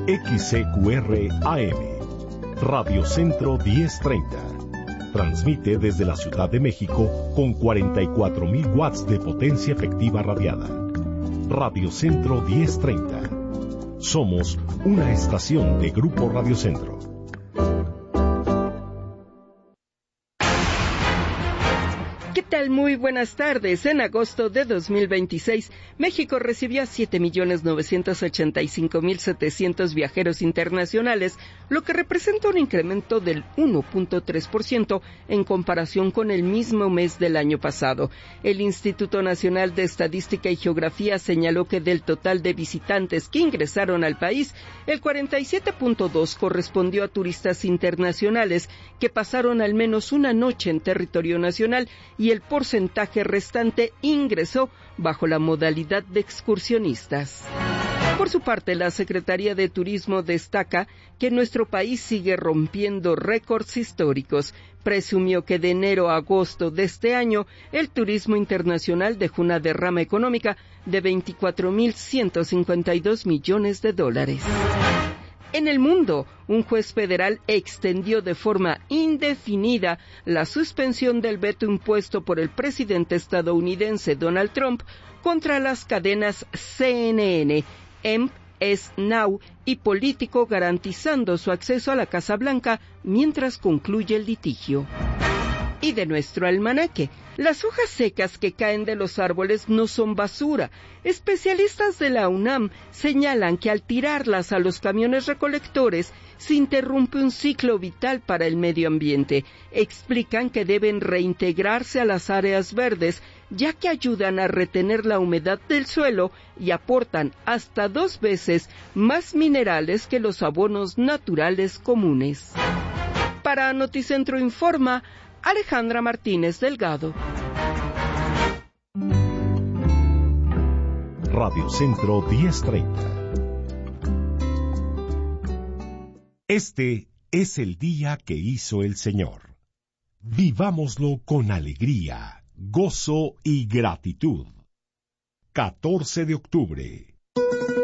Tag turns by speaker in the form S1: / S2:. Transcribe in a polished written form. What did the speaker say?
S1: XCQR AM, Radio Centro 1030. Transmite desde la Ciudad de México con 44.000 watts de potencia efectiva radiada. Radio Centro 1030. Somos una estación de Grupo Radio Centro.
S2: ¿Qué tal? Muy buenas tardes. En agosto de 2026, México recibió a 7.985.700 viajeros internacionales, lo que representa un incremento del 1.3% en comparación con el mismo mes del año pasado. El Instituto Nacional de Estadística y Geografía señaló que del total de visitantes que ingresaron al país, el 47.2% correspondió a turistas internacionales que pasaron al menos una noche en territorio nacional y el porcentaje restante ingresó bajo la modalidad de excursionistas. Por su parte, la Secretaría de Turismo destaca que nuestro país sigue rompiendo récords históricos. Presumió que de enero a agosto de este año, el turismo internacional dejó una derrama económica de $24.152 millones. En el mundo, un juez federal extendió de forma indefinida la suspensión del veto impuesto por el presidente estadounidense Donald Trump contra las cadenas CNN, MS Now y Político, garantizando su acceso a la Casa Blanca mientras concluye el litigio. Y de nuestro almanaque, las hojas secas que caen de los árboles no son basura. Especialistas de la UNAM señalan que al tirarlas a los camiones recolectores se interrumpe un ciclo vital para el medio ambiente. Explican que deben reintegrarse a las áreas verdes, ya que ayudan a retener la humedad del suelo y aportan hasta 2 veces más minerales que los abonos naturales comunes. Para Noticentro Informa, Alejandra Martínez Delgado.
S1: Radio Centro 1030. Este es el día que hizo el Señor. Vivámoslo con alegría, gozo y gratitud. 14 de octubre.